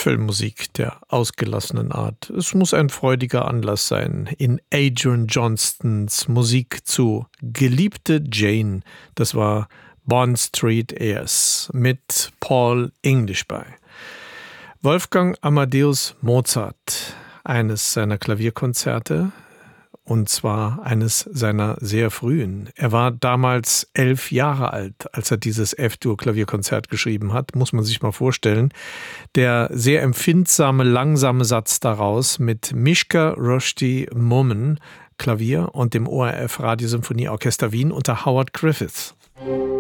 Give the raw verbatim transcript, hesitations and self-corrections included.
Filmmusik der ausgelassenen Art. Es muss ein freudiger Anlass sein, in Adrian Johnstons Musik zu Geliebte Jane. Das war Bond Street Airs mit Paul English bei. Wolfgang Amadeus Mozart, eines seiner Klavierkonzerte, und zwar eines seiner sehr frühen. Er war damals elf Jahre alt, als er dieses F-Dur-Klavierkonzert geschrieben hat, muss man sich mal vorstellen. Der sehr empfindsame, langsame Satz daraus mit Mischka Rushdie Mummen Klavier und dem O R F Radiosymphonieorchester Wien unter Howard Griffiths.